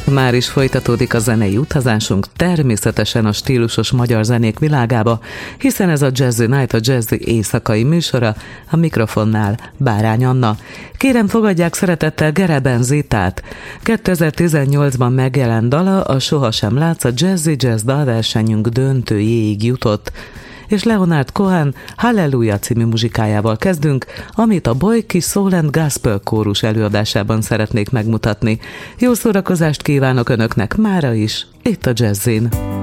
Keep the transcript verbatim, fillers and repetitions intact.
Már is folytatódik a zenei utazásunk, természetesen a stílusos magyar zenék világába, hiszen ez a Jazzy Night, a Jazzy éjszakai műsora, a mikrofonnál Bárány Anna. Kérem, fogadják szeretettel Gereben Zitát. kétezer-tizennyolcban megjelent dala, a Sohasem látsz, a Jazzy Jazz dalversenyünk döntőjéig jutott. És Leonard Cohen Halleluja című muzsikájával kezdünk, amit a Boyki Soul and Gospel kórus előadásában szeretnék megmutatni. Jó szórakozást kívánok Önöknek mára is, itt a Jazzin.